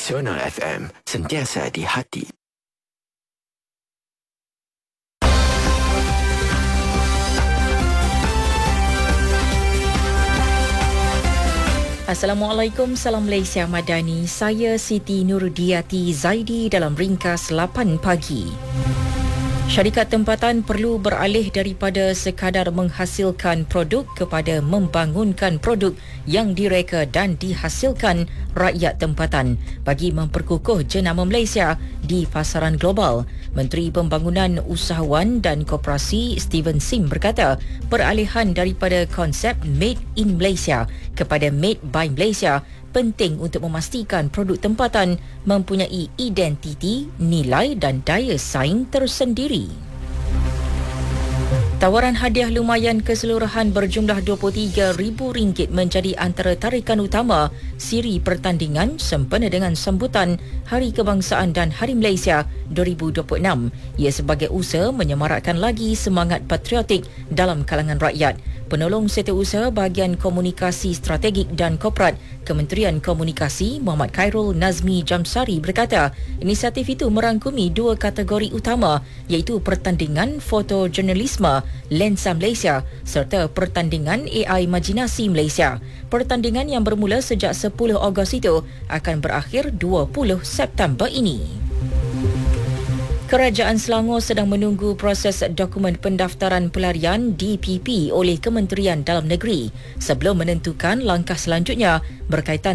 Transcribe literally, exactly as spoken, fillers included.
Nasional F M, sentiasa di hati. Assalamualaikum, salam Malaysia Madani. Saya Siti Nurdiati Zaidi dalam ringkas lapan pagi. Syarikat tempatan perlu beralih daripada sekadar menghasilkan produk kepada membangunkan produk yang direka dan dihasilkan rakyat tempatan bagi memperkukuh jenama Malaysia di pasaran global. Menteri Pembangunan Usahawan dan Koperasi Steven Sim berkata, peralihan daripada konsep Made in Malaysia kepada Made by Malaysia penting untuk memastikan produk tempatan mempunyai identiti, nilai dan daya saing tersendiri. Tawaran hadiah lumayan keseluruhan berjumlah dua puluh tiga ribu ringgit menjadi antara tarikan utama siri pertandingan sempena dengan sambutan Hari Kebangsaan dan Hari Malaysia dua ribu dua puluh enam. Ia sebagai usaha menyemarakkan lagi semangat patriotik dalam kalangan rakyat. Penolong Setiausaha Bahagian Komunikasi Strategik dan Korporat Kementerian Komunikasi Muhammad Khairul Nazmi Jamsari berkata, inisiatif itu merangkumi dua kategori utama iaitu pertandingan fotojurnalisme Lensa Malaysia serta pertandingan A I Imajinasi Malaysia. Pertandingan yang bermula sejak sepuluh Ogos itu akan berakhir dua puluh September ini. Kerajaan Selangor sedang menunggu proses dokumen pendaftaran pelarian D P P oleh Kementerian Dalam Negeri sebelum menentukan langkah selanjutnya berkaitan